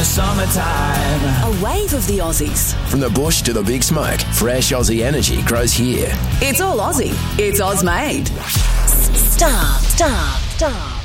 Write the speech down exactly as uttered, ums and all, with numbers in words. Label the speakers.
Speaker 1: summertime.
Speaker 2: A wave of the Aussies.
Speaker 3: From the bush to the big smoke, fresh Aussie energy grows here.
Speaker 2: It's all Aussie. It's Oz made. Star, star, star.